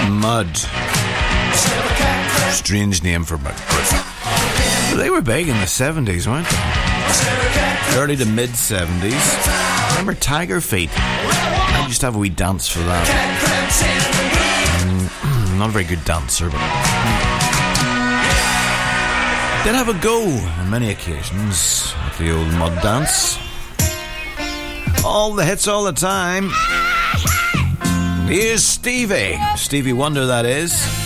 Mud. Strange name for mud. They were big in the 70s, weren't they? Early to mid 70s. Remember Tiger Feet? I used to have a wee dance for that. Not a very good dancer, but did have a go on many occasions at the old mud dance. All the hits all the time. Here's Stevie Wonder, that is.